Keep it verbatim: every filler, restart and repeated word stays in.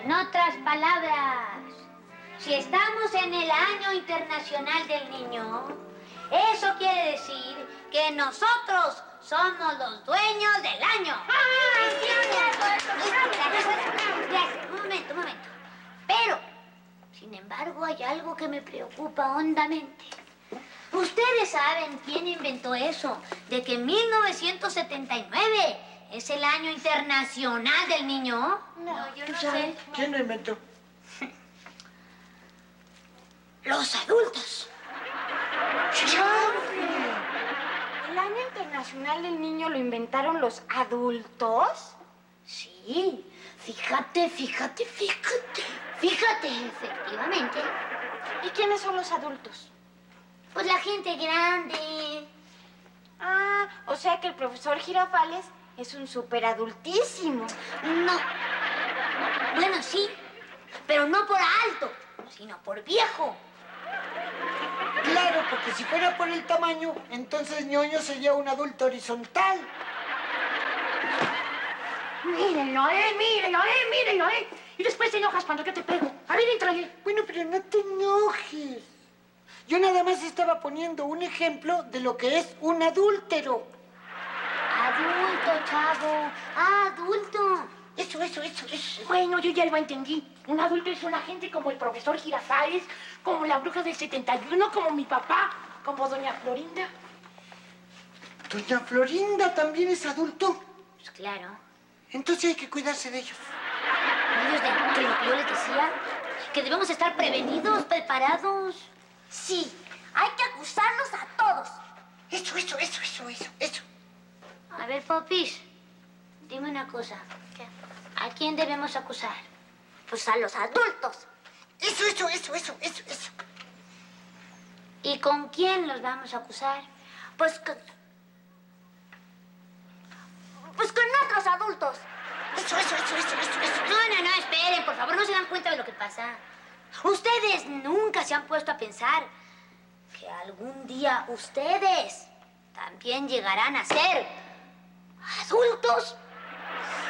En otras palabras, si estamos en el Año Internacional del Niño, eso quiere decir que nosotros somos los dueños del año. Gracias. Un momento, un momento. Pero, sin embargo, hay algo que me preocupa hondamente. ¿Ustedes saben quién inventó eso? De que mil novecientos setenta y nueve es el Año Internacional del Niño. No, yo no ¿Sabes? sé. ¿Quién lo inventó? Los adultos. ¿El Año Internacional del Niño lo inventaron los adultos? Sí, fíjate, fíjate, fíjate. Fíjate, efectivamente. ¿Y quiénes son los adultos? Pues la gente grande. Ah, o sea que el profesor Girafales es un superadultísimo. No. Bueno, sí, pero no por alto, sino por viejo. Claro, porque si fuera por el tamaño, entonces ñoño sería un adulto horizontal. Mírenlo, eh, mírenlo, eh, mírenlo, eh. Y después te enojas cuando yo te pego. A ver, entrale. Bueno, pero no te enojes. Yo nada más estaba poniendo un ejemplo de lo que es un adúltero. Adulto, chavo, adulto. Eso, eso, eso, eso. Bueno, yo ya lo entendí. Un adulto es una gente como el profesor Girafales, como la bruja del setenta y uno, como mi papá, como doña Florinda. ¿Doña Florinda también es adulto? Pues claro. Entonces hay que cuidarse de ellos. Ellos de, de lo que yo les decía, que debemos estar prevenidos, preparados. Sí, hay que acusarlos a todos. Eso, eso, eso, eso, eso, eso. A ver, Popis, dime una cosa. ¿Qué? ¿A quién debemos acusar? Pues a los adultos. Eso, eso, eso, eso, eso, eso. ¿Y con quién los vamos a acusar? Pues con... Pues con otros adultos. Eso, eso, eso, eso, eso, eso. No, no, no, esperen, por favor, no se dan cuenta de lo que pasa. Ustedes nunca se han puesto a pensar que algún día ustedes también llegarán a ser adultos.